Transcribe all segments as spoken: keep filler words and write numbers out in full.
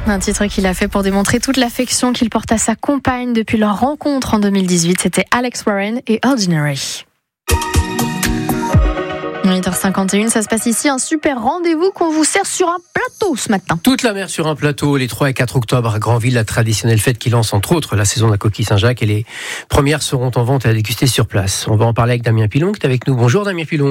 Un titre qu'il a fait pour démontrer toute l'affection qu'il porte à sa compagne depuis leur rencontre en deux mille dix-huit. C'était Alex Warren et Ordinary. huit heures cinquante et une, ça se passe ici, un super rendez-vous qu'on vous sert sur un plateau ce matin. Toute la mer sur un plateau, les trois et quatre octobre à Granville, la traditionnelle fête qui lance entre autres la saison de la coquille Saint-Jacques, et les premières seront en vente et à déguster sur place. On va en parler avec Damien Pilon qui est avec nous. Bonjour Damien Pilon.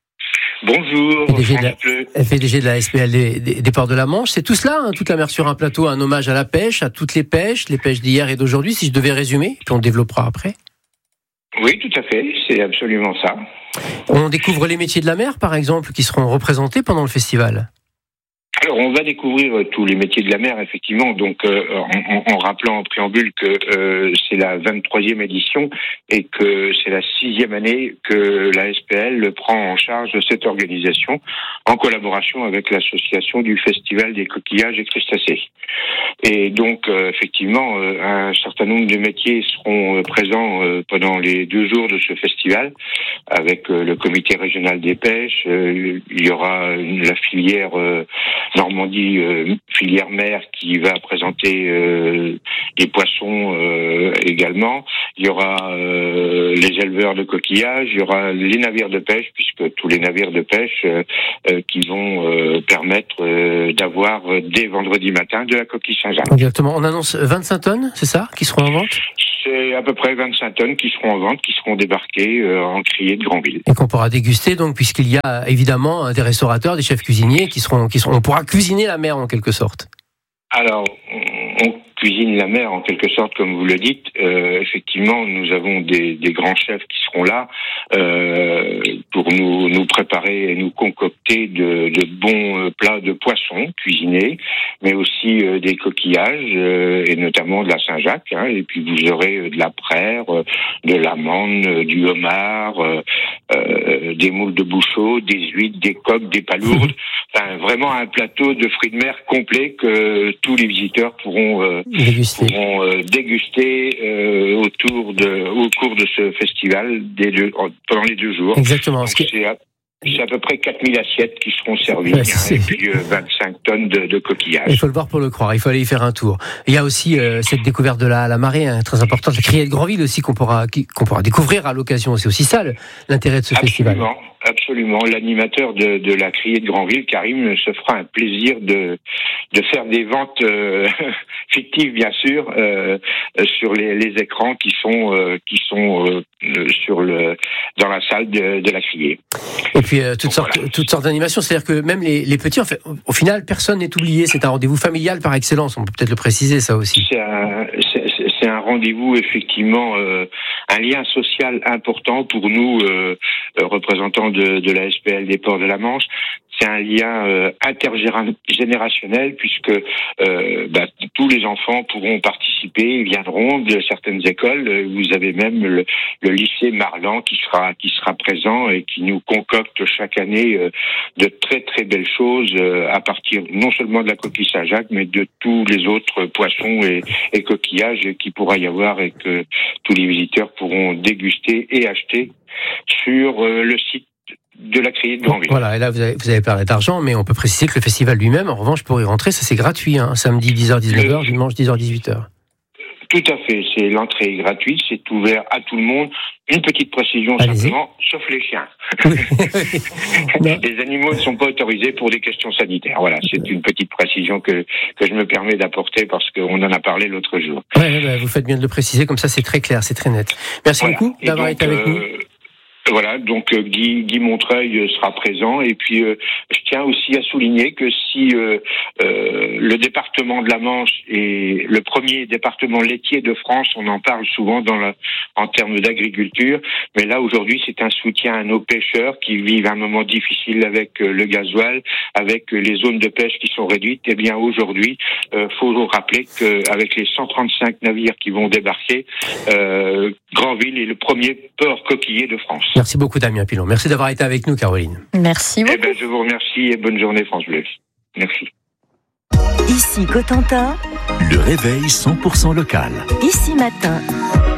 Bonjour. P D G de la, P D G de la S P L des, des, des ports de la Manche. C'est tout cela, hein, toute la mer sur un plateau, un hommage à la pêche, à toutes les pêches, les pêches d'hier et d'aujourd'hui, si je devais résumer, puis on développera après. Oui, tout à fait, c'est absolument ça. On découvre les métiers de la mer, par exemple, qui seront représentés pendant le festival. Alors, on va découvrir euh, tous les métiers de la mer, effectivement, donc euh, en, en, en rappelant en préambule que euh, c'est la vingt-troisième édition et que c'est la sixième année que la S P L prend en charge cette organisation en collaboration avec l'association du Festival des coquillages et crustacés. Et donc, euh, effectivement, euh, un certain nombre de métiers seront euh, présents euh, pendant les deux jours de ce festival, avec euh, le comité régional des pêches. Euh, il y aura une, la filière euh, Normandie euh, filière mer qui va présenter euh, des poissons euh, également. Il y aura euh, les éleveurs de coquillages, il y aura les navires de pêche, puisque tous les navires de pêche euh, euh, qui vont euh, permettre euh, d'avoir euh, dès vendredi matin de la coquille Saint-Jacques. Exactement. On annonce vingt-cinq tonnes, c'est ça, qui seront en vente ? C'est à peu près vingt-cinq tonnes qui seront en vente, qui seront débarquées euh, en criée de Granville. Et qu'on pourra déguster, donc, puisqu'il y a évidemment des restaurateurs, des chefs cuisiniers qui seront, qui seront, on pourra cuisiner la mer en quelque sorte. Alors, on cuisine la mer en quelque sorte, comme vous le dites. Euh, effectivement, nous avons des, des grands chefs qui seront là euh, pour nous, nous préparer et nous concocter de, de bons plats de poissons cuisinés, mais aussi euh, des coquillages euh, et notamment de la Saint-Jacques. Hein, et puis vous aurez de la praire, de l'amande, du homard, euh, euh, des moules de bouchot, des huîtres, des coques, des palourdes. Enfin, vraiment un plateau de fruits de mer complet que tous les visiteurs pourront euh, déguster, pourront, euh, déguster euh, autour de, au cours de ce festival des deux, pendant les deux jours. Exactement. Donc, c'est, à, c'est à peu près quatre mille assiettes qui seront servies, ouais, hein, et puis euh, vingt-cinq tonnes de, de coquillages. Il faut le voir pour le croire, il faut aller y faire un tour. Il y a aussi euh, cette découverte de la, la marée, hein, très importante, la criée de Granville aussi qu'on pourra, qui, qu'on pourra découvrir à l'occasion. C'est aussi ça l'intérêt de ce Absolument. festival. Absolument. L'animateur de, de la criée de Granville, Karim, se fera un plaisir de, de faire des ventes euh, fictives, bien sûr, euh, sur les, les écrans qui sont, euh, qui sont euh, sur le, dans la salle de, de la criée. Et puis euh, toutes, Donc, sortes, voilà. toutes sortes d'animations. C'est-à-dire que même les, les petits, en fait, au final, personne n'est oublié. C'est un rendez-vous familial par excellence. On peut peut-être le préciser, ça aussi. C'est un, c'est, c'est un rendez-vous, effectivement, euh, un lien social important pour nous, euh, représentants de, de la S P L des ports de la Manche. C'est un lien euh, intergénérationnel puisque euh, bah, tous les enfants pourront participer, viendront de certaines écoles. Vous avez même le, le lycée Marlan qui sera qui sera présent et qui nous concocte chaque année euh, de très très belles choses euh, à partir non seulement de la coquille Saint-Jacques mais de tous les autres poissons et, et coquillages qu'il pourra y avoir et que tous les visiteurs pourront déguster et acheter sur euh, le site de la criée de Granville. Voilà, et là vous avez, vous avez parlé d'argent, mais on peut préciser que le festival lui-même, en revanche, pour y rentrer, ça c'est gratuit, hein, samedi dix heures dix-neuf heures, le... dimanche dix heures dix-huit heures. Tout à fait, c'est l'entrée est gratuite, c'est ouvert à tout le monde. Une petite précision Allez-y. simplement, sauf les chiens. Les animaux ne sont pas autorisés pour des questions sanitaires. Voilà, c'est une petite précision que que je me permets d'apporter parce qu'on en a parlé l'autre jour. Ouais, ouais, vous faites bien de le préciser, comme ça c'est très clair, c'est très net. Merci voilà. beaucoup d'avoir donc, été avec euh, nous. Voilà, donc euh, Guy, Guy Montreuil sera présent et puis euh, je tiens aussi à souligner que si euh, euh, le département de la Manche est le premier département laitier de France, on en parle souvent dans la, en termes d'agriculture, mais là aujourd'hui c'est un soutien à nos pêcheurs qui vivent un moment difficile avec euh, le gasoil, avec euh, les zones de pêche qui sont réduites. Et bien aujourd'hui, euh, faut vous rappeler qu'avec les cent trente-cinq navires qui vont débarquer, euh, Granville est le premier port coquillé de France. Merci beaucoup Damien Pilon. Merci d'avoir été avec nous Caroline. Merci beaucoup. Eh ben, je vous remercie et bonne journée France Bleu. Merci. Ici Cotentin. Le réveil cent pour cent local. Ici matin.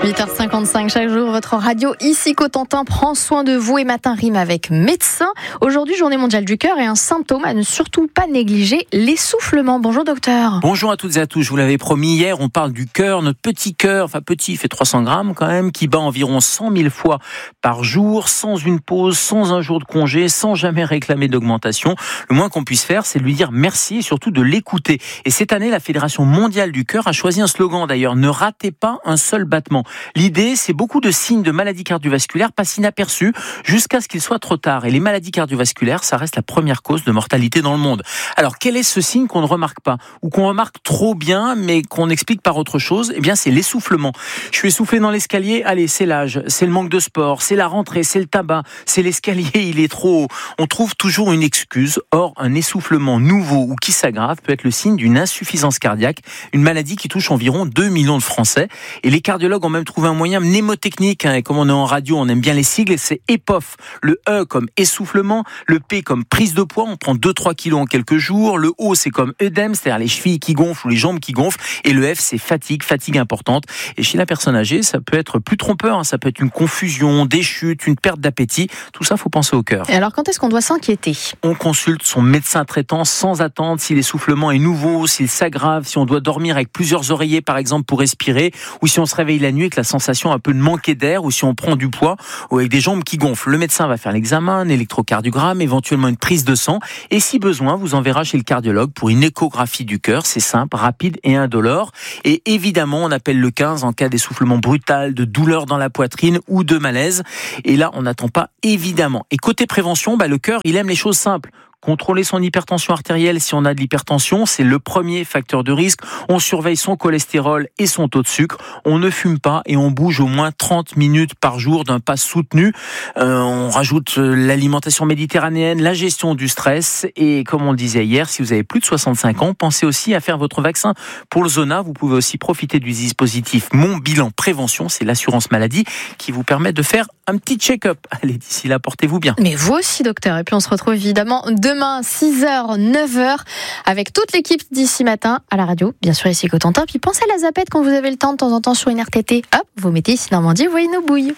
huit heures cinquante-cinq chaque jour, votre radio ici Cotentin prend soin de vous et Matin rime avec médecin. Aujourd'hui, journée mondiale du cœur et un symptôme à ne surtout pas négliger, l'essoufflement. Bonjour docteur. Bonjour à toutes et à tous, je vous l'avais promis hier, on parle du cœur, notre petit cœur, enfin petit, il fait trois cents grammes quand même, qui bat environ cent mille fois par jour, sans une pause, sans un jour de congé, sans jamais réclamer d'augmentation. Le moins qu'on puisse faire, c'est de lui dire merci et surtout de l'écouter. Et cette année, la Fédération mondiale du cœur a choisi un slogan d'ailleurs, ne ratez pas un seul battement. L'idée, c'est beaucoup de signes de maladies cardiovasculaires passent inaperçus jusqu'à ce qu'il soit trop tard. Et les maladies cardiovasculaires, ça reste la première cause de mortalité dans le monde. Alors, quel est ce signe qu'on ne remarque pas ou qu'on remarque trop bien, mais qu'on explique par autre chose? Eh bien, c'est l'essoufflement. Je suis essoufflé dans l'escalier. Allez, c'est l'âge, c'est le manque de sport, c'est la rentrée, c'est le tabac, c'est l'escalier, il est trop haut. On trouve toujours une excuse. Or, un essoufflement nouveau ou qui s'aggrave peut être le signe d'une insuffisance cardiaque, une maladie qui touche environ deux millions de Français. Et les cardiologues ont même trouvé un moyen mnémotechnique, hein, et comme on est en radio, on aime bien les sigles, c'est E P O F. Le E comme essoufflement, le P comme prise de poids, on prend deux à trois kilos en quelques jours, le O c'est comme œdème, c'est-à-dire les chevilles qui gonflent ou les jambes qui gonflent, et le F c'est fatigue, fatigue importante. Et chez la personne âgée, ça peut être plus trompeur, hein, ça peut être une confusion, des chutes, une perte d'appétit, tout ça, faut penser au cœur. Et alors, quand est-ce qu'on doit s'inquiéter? On consulte son médecin traitant sans attendre si l'essoufflement est nouveau, s'il s'aggrave, si on doit dormir avec plusieurs oreillers par exemple pour respirer, ou si on se réveille la nuit avec la sensation un peu de manquer d'air, ou si on prend du poids, ou avec des jambes qui gonflent. Le médecin va faire l'examen, un électrocardiogramme, éventuellement une prise de sang, et si besoin, vous enverra chez le cardiologue pour une échographie du cœur. C'est simple, rapide et indolore. Et évidemment, on appelle le quinze en cas d'essoufflement brutal, de douleur dans la poitrine ou de malaise. Et là, on n'attend pas évidemment. Et côté prévention, bah, le cœur, il aime les choses simples. Contrôler son hypertension artérielle si on a de l'hypertension, c'est le premier facteur de risque. On surveille son cholestérol et son taux de sucre. On ne fume pas et on bouge au moins trente minutes par jour d'un pas soutenu. Euh, on rajoute l'alimentation méditerranéenne, la gestion du stress. Et comme on le disait hier, si vous avez plus de soixante-cinq ans, pensez aussi à faire votre vaccin pour le zona. Vous pouvez aussi profiter du dispositif Mon Bilan Prévention. C'est l'assurance maladie qui vous permet de faire un petit check-up. Allez, d'ici là, portez-vous bien. Mais vous aussi, docteur. Et puis on se retrouve évidemment demain, six heures, neuf heures, avec toute l'équipe d'ici matin à la radio, bien sûr ici Cotentin. Puis pensez à la zapette quand vous avez le temps de temps en temps sur une R T T. Hop, vous mettez ici Normandie, vous voyez nos bouilles.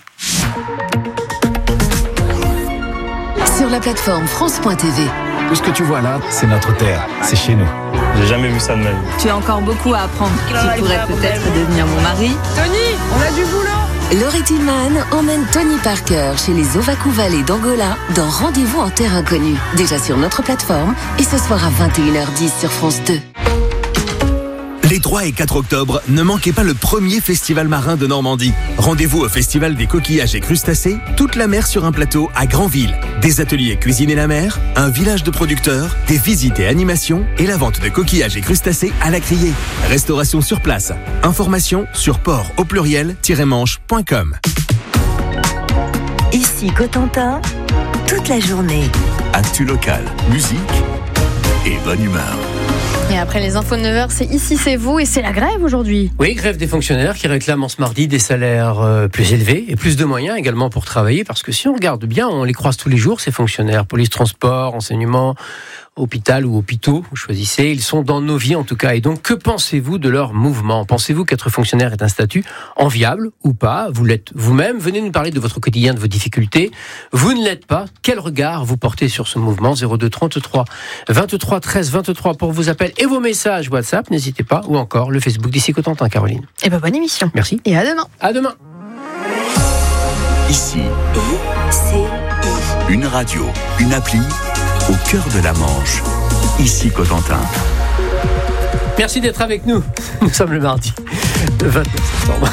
Sur la plateforme France point T V. Tout ce que tu vois là, c'est notre terre, c'est chez nous. J'ai jamais vu ça de ma vie. Tu as encore beaucoup à apprendre. Tu pourrais peut-être devenir mon mari. Tony, on a du boulot. Laurie Tillman emmène Tony Parker chez les Ovakou Valley d'Angola dans Rendez-vous en terre inconnue. Déjà sur notre plateforme et ce soir à vingt et une heures dix sur France deux. Les trois et quatre octobre, ne manquez pas le premier festival marin de Normandie. Rendez-vous au Festival des coquillages et crustacés, toute la mer sur un plateau à Granville. Des ateliers cuisine et la mer, un village de producteurs, des visites et animations et la vente de coquillages et crustacés à la criée. Restauration sur place. Informations sur port au pluriel tiret manche point com. Ici Cotentin, toute la journée. Actu local, musique et bonne humeur. Et après les infos de neuf heures, c'est Ici c'est vous et c'est la grève aujourd'hui. Oui, grève des fonctionnaires qui réclament en ce mardi des salaires euh, plus élevés et plus de moyens également pour travailler, parce que si on regarde bien, on les croise tous les jours, ces fonctionnaires, police, transport, enseignement, hôpital ou hôpitaux, vous choisissez, ils sont dans nos vies en tout cas. Et donc, que pensez-vous de leur mouvement? Pensez-vous qu'être fonctionnaire est un statut enviable ou pas? Vous l'êtes vous-même? Venez nous parler de votre quotidien, de vos difficultés. Vous ne l'êtes pas? Quel regard vous portez sur ce mouvement? zéro deux trente-trois vingt-trois treize vingt-trois pour vos appels et vos messages WhatsApp, n'hésitez pas, ou encore le Facebook d'ici Cotentin, Caroline. Et ben bonne émission. Merci. Et à demain. À demain. Ici, I C I. une radio, une appli au cœur de la Manche. Ici Cotentin. Merci d'être avec nous. Nous sommes le mardi vingt-neuf septembre.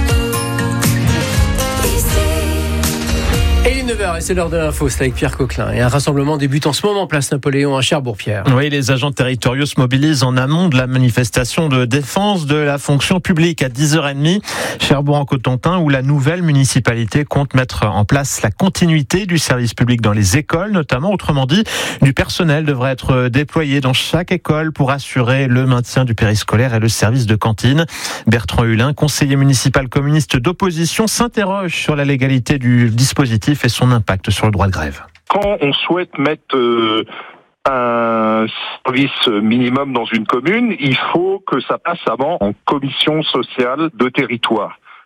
Et il est neuf heures et c'est l'heure de l'info, c'est avec Pierre Coquelin. Et un rassemblement débute en ce moment place Napoléon à Cherbourg-Pierre. Oui, les agents territoriaux se mobilisent en amont de la manifestation de défense de la fonction publique à dix heures trente. Cherbourg-en-Cotentin, où la nouvelle municipalité compte mettre en place la continuité du service public dans les écoles, notamment. Autrement dit, du personnel devrait être déployé dans chaque école pour assurer le maintien du périscolaire et le service de cantine. Bertrand Hulin, conseiller municipal communiste d'opposition, s'interroge sur la légalité du dispositif et son impact sur le droit de grève. Quand on souhaite mettre euh, un service minimum dans une commune, il faut que ça passe avant en commission sociale de territoire.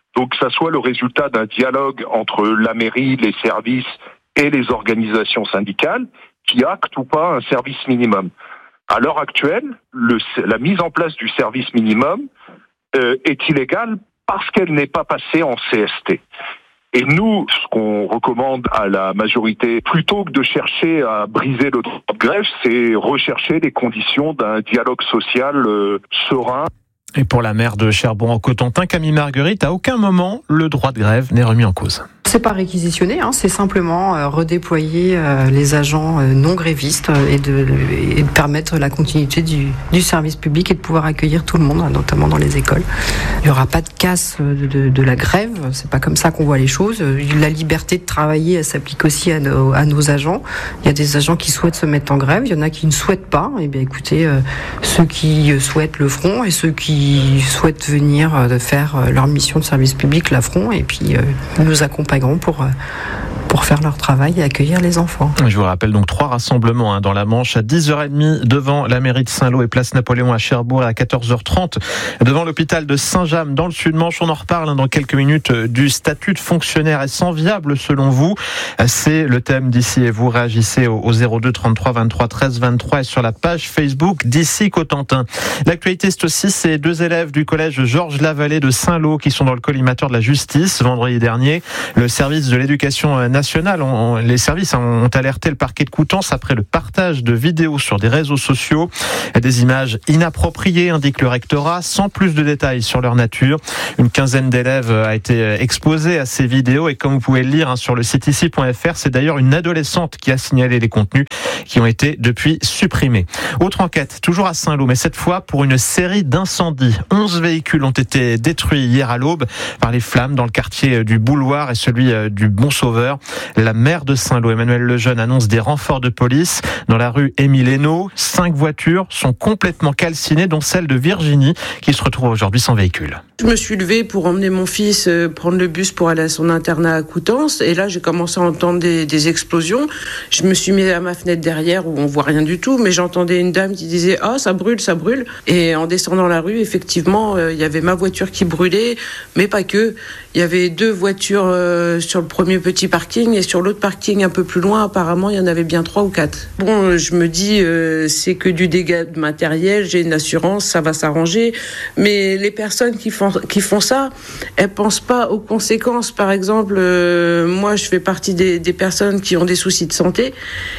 Donc, que ça soit le résultat d'un dialogue entre la mairie, les services et les organisations syndicales qui actent ou pas un service minimum. À l'heure actuelle, le, la mise en place du service minimum euh, est illégale parce qu'elle n'est pas passée en C S T. Et nous, ce qu'on recommande à la majorité, plutôt que de chercher à briser le droit de grève, c'est rechercher les conditions d'un dialogue social euh, serein. Et pour la maire de Cherbourg-en-Cotentin, Camille Marguerite, à aucun moment le droit de grève n'est remis en cause. C'est pas réquisitionné, hein, c'est simplement euh, redéployer euh, les agents euh, non grévistes euh, et, de, et de permettre la continuité du, du service public et de pouvoir accueillir tout le monde, hein, notamment dans les écoles. Il n'y aura pas de casse de, de, de la grève, c'est pas comme ça qu'on voit les choses. La liberté de travailler, elle s'applique aussi à nos, à nos agents. Il y a des agents qui souhaitent se mettre en grève, il y en a qui ne souhaitent pas. Eh bien, écoutez, euh, ceux qui souhaitent le feront et ceux qui souhaitent venir euh, faire euh, leur mission de service public la feront et puis euh, nous accompagnerons pour, pour faire leur travail et accueillir les enfants. Je vous rappelle donc trois rassemblements hein, dans la Manche à dix heures trente devant la mairie de Saint-Lô et place Napoléon à Cherbourg et à quatorze heures trente devant l'hôpital de Saint-James dans le Sud-Manche. On en reparle hein, dans quelques minutes du statut de fonctionnaire. Est-ce enviable selon vous? C'est le thème d'ici et vous réagissez au zéro deux trente-trois vingt-trois treize vingt-trois et sur la page Facebook d'Ici Cotentin. L'actualité c'est aussi ces deux élèves du collège Georges Lavallée de Saint-Lô qui sont dans le collimateur de la justice vendredi dernier. Le service de l'éducation nationale, on, les services ont alerté le parquet de Coutances après le partage de vidéos sur des réseaux sociaux. Des images inappropriées, indique le rectorat, sans plus de détails sur leur nature. Une quinzaine d'élèves a été exposée à ces vidéos et comme vous pouvez le lire hein, sur le site ici point f r, c'est d'ailleurs une adolescente qui a signalé les contenus qui ont été depuis supprimés. Autre enquête, toujours à Saint-Lô, mais cette fois pour une série d'incendies. onze véhicules ont été détruits hier à l'aube par les flammes dans le quartier du Bouloir et celui du Bon-Sauveur. La maire de Saint-Lô, Emmanuelle Lejeune, annonce des renforts de police dans la rue Émile Hénaud. Cinq voitures sont complètement calcinées, dont celle de Virginie, qui se retrouve aujourd'hui sans véhicule. Je me suis levée pour emmener mon fils prendre le bus pour aller à son internat à Coutances. Et là, j'ai commencé à entendre des, des explosions. Je me suis mis à ma fenêtre derrière où on voit rien du tout. Mais j'entendais une dame qui disait « Ah, ça brûle, ça brûle ». Et en descendant la rue, effectivement, il euh, y avait ma voiture qui brûlait. Mais pas que. Il y avait deux voitures euh, sur le premier petit parking. Et sur l'autre parking un peu plus loin, apparemment, il y en avait bien trois ou quatre. Bon, je me dis, euh, c'est que du dégât de matériel. J'ai une assurance, ça va s'arranger. Mais les personnes qui font qui font ça, elles pensent pas aux conséquences. Par exemple, euh, moi, je fais partie des, des personnes qui ont des soucis de santé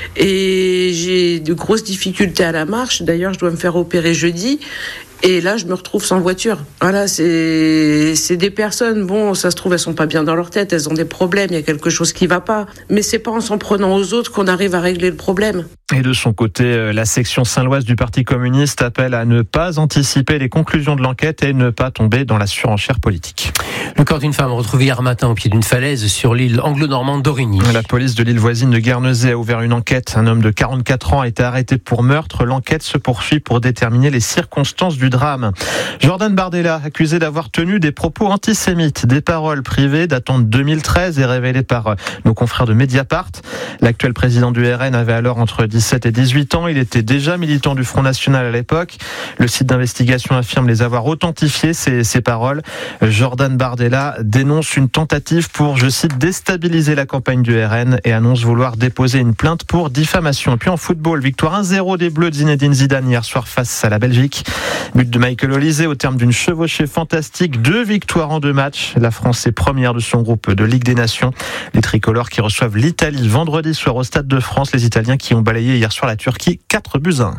et j'ai de grosses difficultés à la marche. D'ailleurs, je dois me faire opérer jeudi. Et là, je me retrouve sans voiture. Voilà, c'est, c'est des personnes, bon, ça se trouve, elles sont pas bien dans leur tête, elles ont des problèmes, il y a quelque chose qui va pas. Mais c'est pas en s'en prenant aux autres qu'on arrive à régler le problème. Et de son côté, la section saint-loise du Parti communiste appelle à ne pas anticiper les conclusions de l'enquête et ne pas tomber dans la surenchère politique. Le corps d'une femme retrouvé hier matin au pied d'une falaise sur l'île anglo-normande d'Origny. La police de l'île voisine de Guernesey a ouvert une enquête. Un homme de quarante-quatre ans a été arrêté pour meurtre. L'enquête se poursuit pour déterminer les circonstances du drame. Jordan Bardella, accusé d'avoir tenu des propos antisémites, des paroles privées datant de deux mille treize et révélées par nos confrères de Mediapart. L'actuel président du R N avait alors entre dix-sept et dix-huit ans. Il était déjà militant du Front National à l'époque. Le site d'investigation affirme les avoir authentifiées, ces, ces paroles. Jordan Bardella dénonce une tentative pour, je cite, déstabiliser la campagne du R N et annonce vouloir déposer une plainte pour diffamation. Et puis en football, victoire un zéro des Bleus de Zinedine Zidane hier soir face à la Belgique. But de Michael Olise au terme d'une chevauchée fantastique. Deux victoires en deux matchs. La France est première de son groupe de Ligue des Nations. Les tricolores qui reçoivent l'Italie vendredi soir au Stade de France. Les Italiens qui ont balayé hier soir la Turquie quatre buts à un.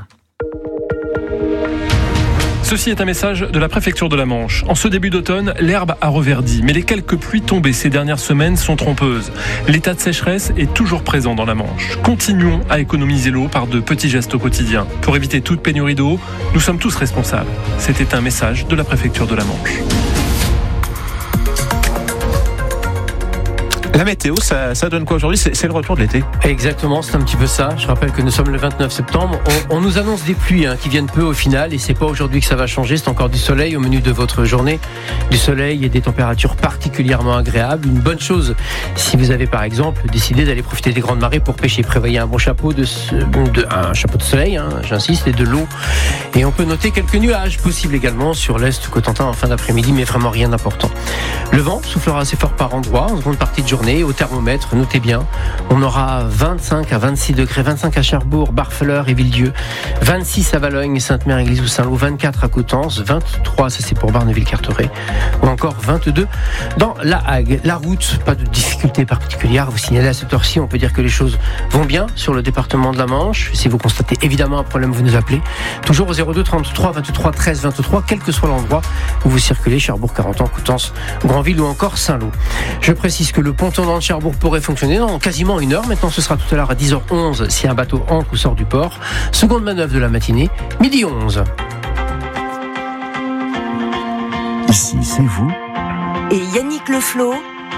Ceci est un message de la préfecture de la Manche. En ce début d'automne, l'herbe a reverdi, mais les quelques pluies tombées ces dernières semaines sont trompeuses. L'état de sécheresse est toujours présent dans la Manche. Continuons à économiser l'eau par de petits gestes au quotidien. Pour éviter toute pénurie d'eau, nous sommes tous responsables. C'était un message de la préfecture de la Manche. La météo, ça, ça donne quoi aujourd'hui ? c'est, c'est le retour de l'été. Exactement, c'est un petit peu ça. Je rappelle que nous sommes le vingt-neuf septembre. On, on nous annonce des pluies hein, qui viennent peu au final, et c'est pas aujourd'hui que ça va changer. C'est encore du soleil au menu de votre journée. Du soleil et des températures particulièrement agréables. Une bonne chose si vous avez par exemple décidé d'aller profiter des grandes marées pour pêcher. Prévoyez un bon chapeau de, de un chapeau de soleil, hein, j'insiste, et de l'eau. Et on peut noter quelques nuages possibles également sur l'est Cotentin en fin d'après-midi, mais vraiment rien d'important. Le vent soufflera assez fort par endroits en seconde partie de journée. Au thermomètre, notez bien, on aura vingt-cinq à vingt-six degrés, vingt-cinq à Cherbourg, Barfleur et Villedieu, vingt-six à Valognes, Sainte-Mère, Église ou Saint-Lô, vingt-quatre à Coutances, vingt-trois, ça c'est pour Barneville-Carteret, ou encore vingt-deux dans La Hague. La route, pas de difficulté particulière. Vous signalez à cette heure-ci, on peut dire que les choses vont bien sur le département de la Manche. Si vous constatez évidemment un problème, vous nous appelez. Toujours au zéro deux trente-trois vingt-trois treize vingt-trois, quel que soit l'endroit où vous circulez, Cherbourg, Carentan, Coutances, Granville ou encore Saint-Lô. Je précise que le pont tournant de Cherbourg pourrait fonctionner dans quasiment une heure. Maintenant, ce sera tout à l'heure à dix heures onze si un bateau entre ou sort du port. Seconde manœuvre de la matinée, midi onze. Ici, c'est vous. Et Yannick Le Floh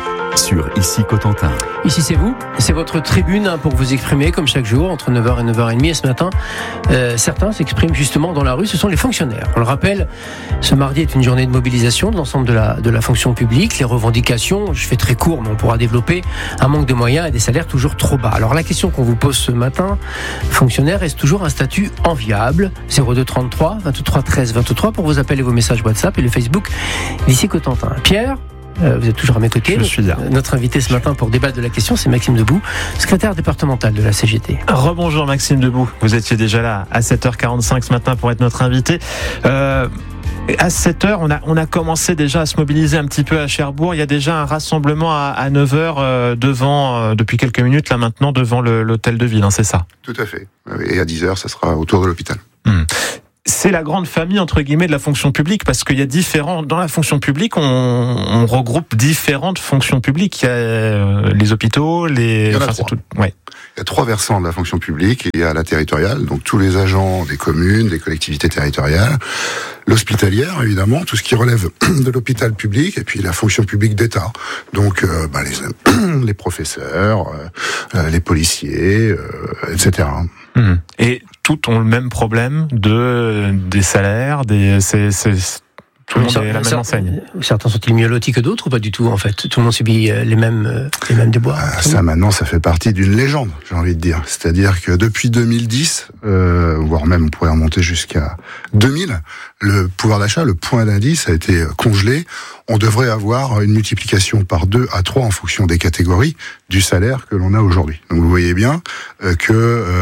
Sur Ici Cotentin. Ici c'est vous, c'est votre tribune hein, pour vous exprimer comme chaque jour entre neuf heures et neuf heures trente. Et ce matin, euh, certains s'expriment justement dans la rue, ce sont les fonctionnaires. On le rappelle, ce mardi est une journée de mobilisation de l'ensemble de la, de la fonction publique. Les revendications, je fais très court mais on pourra développer, un manque de moyens et des salaires toujours trop bas. Alors la question qu'on vous pose ce matin, fonctionnaire, est-ce toujours un statut enviable ? zéro deux trente-trois vingt-trois treize vingt-trois pour vos appels et vos messages WhatsApp et le Facebook d'Ici Cotentin. Pierre ? Euh, vous êtes toujours à mes côtés. Je suis là. Notre invité ce matin pour débattre de la question, c'est Maxime Debout, secrétaire départemental de la C G T. Rebonjour Maxime Debout. Vous étiez déjà là à sept heures quarante-cinq ce matin pour être notre invité. Euh, à sept heures, on a, on a commencé déjà à se mobiliser un petit peu à Cherbourg. Il y a déjà un rassemblement à, à neuf heures euh, devant, euh, depuis quelques minutes là maintenant, devant le, l'hôtel de ville, hein, c'est ça ? Tout à fait. Et à dix heures, ça sera autour de l'hôpital. Hum. C'est la grande famille entre guillemets de la fonction publique parce qu'il y a différents dans la fonction publique on, on regroupe différentes fonctions publiques. Il y a les hôpitaux, les. Il y en a enfin, trois. c'est tout... ouais. Il y a trois versants de la fonction publique. Il y a la territoriale, donc tous les agents des communes, des collectivités territoriales, l'hospitalière évidemment, tout ce qui relève de l'hôpital public, et puis la fonction publique d'État. Donc euh, bah, les, les professeurs, euh, les policiers, euh, et cetera. Mmh. Et toutes ont le même problème de des salaires, des c'est, c'est tout le monde est la même enseigne. Certains sont-ils mieux lotis que d'autres ou pas du tout en fait ? Tout le monde subit les mêmes les mêmes déboires. Ah, ça maintenant, ça fait partie d'une légende, j'ai envie de dire. C'est-à-dire que depuis deux mille dix, euh, voire même on pourrait remonter jusqu'à deux mille, le pouvoir d'achat, le point d'indice a été congelé. On devrait avoir une multiplication par deux à trois en fonction des catégories du salaire que l'on a aujourd'hui. Donc vous voyez bien euh, que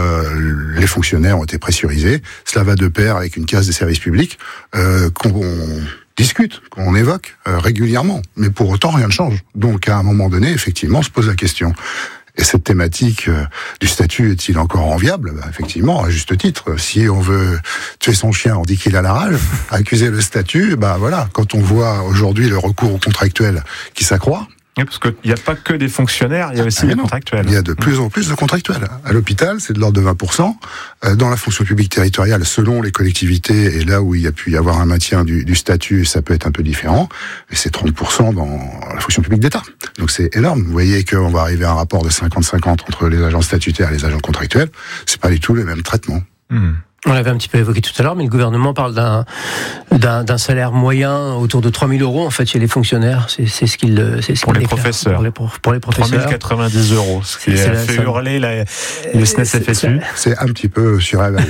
euh, les fonctionnaires ont été pressurisés. Cela va de pair avec une casse des services publics euh, qu'on discute, qu'on évoque euh, régulièrement. Mais pour autant, rien ne change. Donc à un moment donné, effectivement, on se pose la question. Et cette thématique euh, du statut est-il encore enviable ? Ben, effectivement, à juste titre. Si on veut tuer son chien, on dit qu'il a la rage. Accuser le statut, ben voilà. Quand on voit aujourd'hui le recours aux contractuels qui s'accroît. Oui, parce qu'il n'y a pas que des fonctionnaires, il y a aussi ah, des non. contractuels. Il y a de plus en plus de contractuels. À l'hôpital, c'est de l'ordre de vingt pour cent. Dans la fonction publique territoriale, selon les collectivités, et là où il y a pu y avoir un maintien du, du statut, ça peut être un peu différent. Et c'est trente pour cent dans la fonction publique d'État. Donc c'est énorme. Vous voyez qu'on va arriver à un rapport de cinquante cinquante entre les agents statutaires et les agents contractuels. C'est pas du tout le même traitement. Mmh. On l'avait un petit peu évoqué tout à l'heure, mais le gouvernement parle d'un, d'un, d'un salaire moyen autour de trois mille euros en fait chez les fonctionnaires. C'est, c'est ce qu'il, c'est ce pour, qu'il les professeurs. Pour les, pour les professeurs. trois mille quatre-vingt-dix euros, ce qui c'est, a c'est fait la, hurler la, le S N E S F S U. C'est un petit peu surévalué.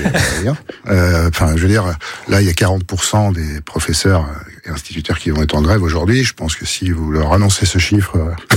euh, enfin, je veux dire, là, il y a quarante pour cent des professeurs et instituteurs qui vont être en grève aujourd'hui. Je pense que si vous leur annoncez ce chiffre,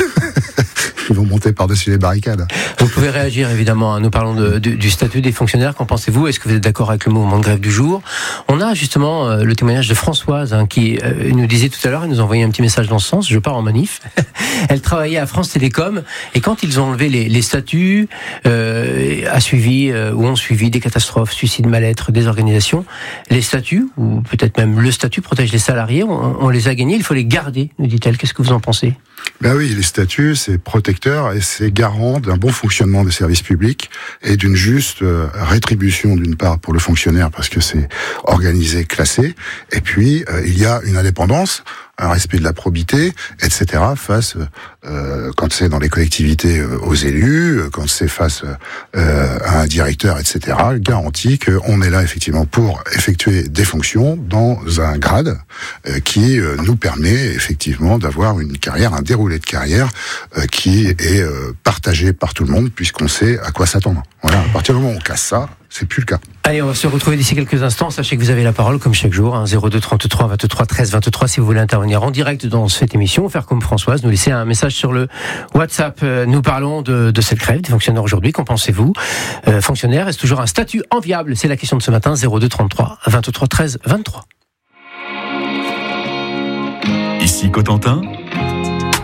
ils vont monter par-dessus les barricades. Vous pouvez réagir évidemment. Nous parlons de, de, du statut des fonctionnaires. Qu'en pensez-vous ? Est-ce que vous êtes d'accord avec le mouvement de grève du jour ? On a justement euh, le témoignage de Françoise hein, qui euh, nous disait tout à l'heure, elle nous a envoyé un petit message dans ce sens. Je pars en manif. Elle travaillait à France Télécom et quand ils ont enlevé les, les statuts, euh, a suivi euh, ou ont suivi des catastrophes, suicides, mal-être, désorganisation. Les statuts ou peut-être même le statut protège les salariés. On, on les a gagnés. Il faut les garder, nous dit-elle. Qu'est-ce que vous en pensez ? Ben oui, les statuts, c'est protecteur et c'est garant d'un bon fonctionnement des services publics et d'une juste euh, rétribution d'une part pour le fonctionnaire parce que c'est organisé, classé. Et puis, euh, il y a une indépendance un respect de la probité, et cetera. Face, euh, quand c'est dans les collectivités, euh, aux élus, quand c'est face euh, à un directeur, et cetera. Garantit qu'on est là effectivement pour effectuer des fonctions dans un grade euh, qui euh, nous permet effectivement d'avoir une carrière, un déroulé de carrière euh, qui est euh, partagé par tout le monde puisqu'on sait à quoi s'attendre. Voilà, à partir du moment où on casse ça, c'est plus le cas. Allez, on va se retrouver d'ici quelques instants. Sachez que vous avez la parole, comme chaque jour, hein, zéro deux trente-trois vingt-trois treize vingt-trois, si vous voulez intervenir en direct dans cette émission, faire comme Françoise, nous laisser un message sur le WhatsApp. Euh, nous parlons de, de cette grève des fonctionnaires aujourd'hui. Qu'en pensez-vous? euh, Fonctionnaire, est-ce toujours un statut enviable? C'est la question de ce matin, zéro deux trente-trois vingt-trois treize vingt-trois. Ici Cotentin,